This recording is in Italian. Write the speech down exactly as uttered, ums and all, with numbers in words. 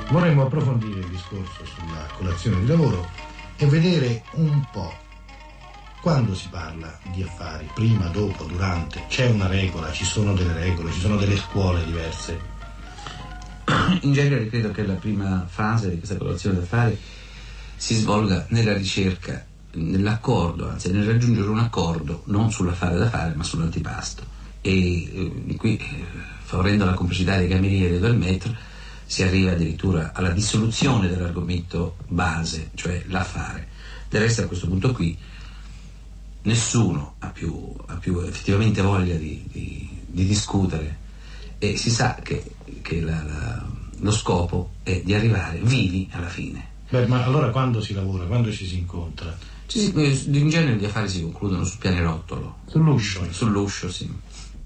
Vorremmo approfondire il discorso sulla colazione di lavoro e vedere un po' quando si parla di affari, prima, dopo, durante, c'è una regola, ci sono delle regole, ci sono delle scuole diverse. In genere credo che la prima fase di questa colazione d'affari si svolga nella ricerca, nell'accordo, anzi nel raggiungere un accordo non sull'affare da fare ma sull'antipasto. E eh, qui, eh, favorendo la complicità dei camerieri e del maître, si arriva addirittura alla dissoluzione dell'argomento base, cioè l'affare. Del resto, a questo punto qui nessuno ha più, ha più effettivamente voglia di, di, di discutere, e si sa che, che la, la, lo scopo è di arrivare vivi alla fine. Beh, ma allora quando si lavora, quando ci si incontra? Ci si, in genere gli affari si concludono sul pianerottolo. Sull'uscio? Sull'uscio, sì.